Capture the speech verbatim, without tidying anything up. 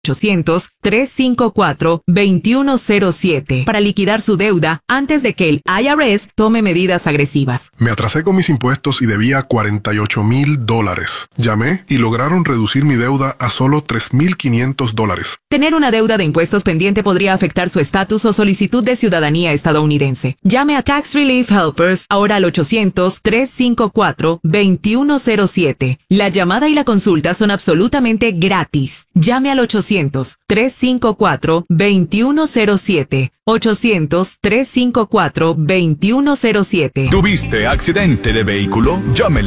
ochocientos, trescientos cincuenta y cuatro, veintiuno cero siete para liquidar su deuda antes de que el I R S tome medidas agresivas. Me atrasé con mis impuestos y debía cuarenta y ocho mil dólares. Llamé y lograron reducir mi deuda a solo tres mil quinientos dólares. Tener una deuda de impuestos pendiente podría afectar su estatus o solicitud de ciudadanía estadounidense. Llame a Tax Relief Helpers ahora al ochocientos, trescientos cincuenta y cuatro, veintiuno cero siete. La llamada y la consulta son absolutamente gratis. Llame al ochocientos, trescientos cincuenta y cuatro, veintiuno cero siete. ochocientos, trescientos cincuenta y cuatro, veintiuno cero siete. ¿Tuviste accidente de vehículo? Llámele